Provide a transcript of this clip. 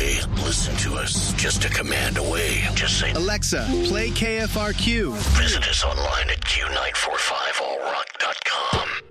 way. Listen to us just a command away. Just say, Alexa, play KFRQ. Visit us online at Q945allrock.com.